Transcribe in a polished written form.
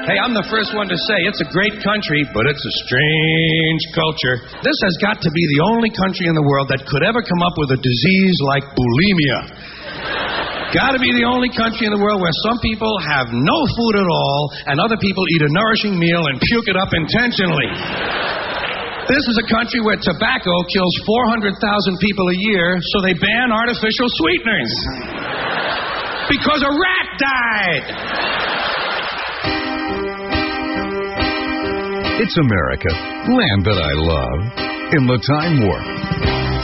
Hey, I'm the first one to say it's a great country, but it's a strange culture. This has got to be the only country in the world that could ever come up with a disease like bulimia. Got to be the only country in the world where some people have no food at all and other people eat a nourishing meal and puke it up intentionally. This is a country where tobacco kills 400,000 people a year, so they ban artificial sweeteners. Because a rat died. It's America, land that I love. In the Time Warp.